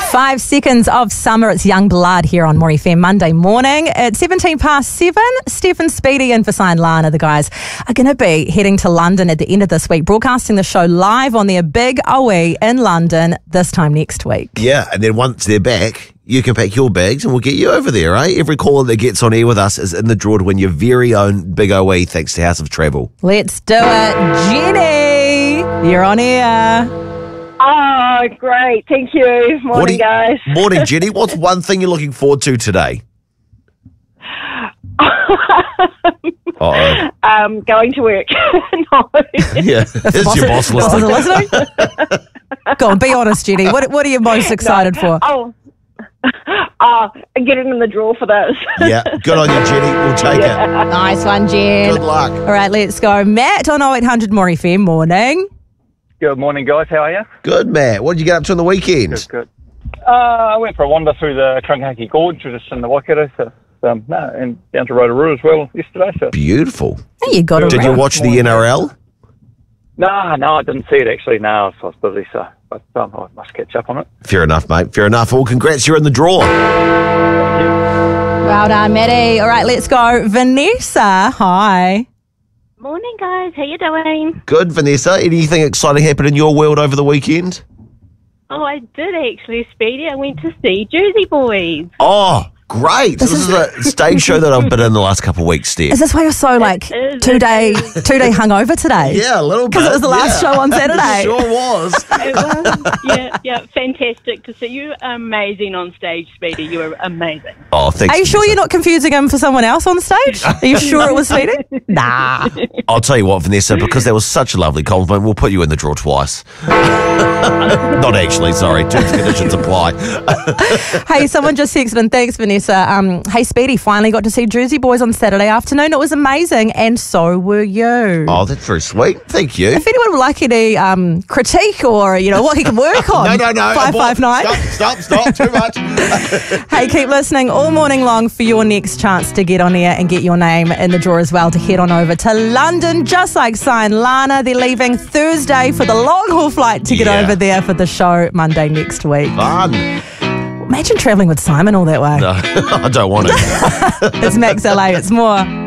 5 seconds of summer. It's Young Blood here on More FM Monday morning at 7:17. Steph and Speedy in for Sign Lana. The guys are going to be heading to London at the end of this week, broadcasting the show live on their big OE in London this time next week. Yeah, and then once they're back, you can pack your bags and we'll get you over there, eh? Every caller that gets on air with us is in the draw to win your very own big OE thanks to House of Travel. Let's do it. Jenny, you're on air. Oh, great. Thank you. Morning, guys. Morning, Jenny. What's one thing you're looking forward to today? Going to work. No. Yeah. Is your boss listening? Go on, be honest, Jenny. What are you most excited for? Getting in the draw for those. Yeah, good on you, Jenny. We'll take it. Nice one, Jen. Good luck. All right, let's go. Matt on 0800 More FM. Morning. Good morning, guys. How are you? Good, Matt. What did you get up to on the weekend? Good. I went for a wander through the Trungahaki Gorge, just in the Waikato, and down to Rotorua as well yesterday. So. Beautiful. Hey, you got it. Did you watch the NRL? No, I didn't see it actually. No, I was busy, but I must catch up on it. Fair enough, mate. Fair enough. Well, congrats. You're in the draw. Thank you. Well done, Maddie. All right, let's go. Vanessa, hi. Morning, guys. How you doing? Good, Vanessa. Anything exciting happened in your world over the weekend? Oh, I did actually, Speedy. I went to see Jersey Boys. Oh, great. This is a stage show that I've been in the last couple of weeks, Steph. Is this why you're so two-day hungover today? Yeah, a little bit. Because it was the last show on Saturday. It sure was. It was. Yeah, fantastic to see you. Amazing on stage, Speedy. You were amazing. Oh, thanks. Are you sure you're not confusing him for someone else on stage? Are you sure it was Speedy? Nah. I'll tell you what, Vanessa, because that was such a lovely compliment, we'll put you in the draw twice. Not actually, sorry. Terms and conditions apply. Hey, someone just texted in. Thanks, Vanessa. Hey, Speedy, finally got to see Jersey Boys on Saturday afternoon. It was amazing, and so were you. Oh, that's very sweet. Thank you. If anyone would like any critique or, what he can work on, No. 559. Stop. Too much. Hey, keep listening all morning long for your next chance to get on air and get your name in the draw as well to head on over to London, just like Sign Lana. They're leaving Thursday for the long-haul flight to get over there for the show Monday next week. Fun. Imagine travelling with Simon all that way. No, I don't want to. It's Max LA. It's more.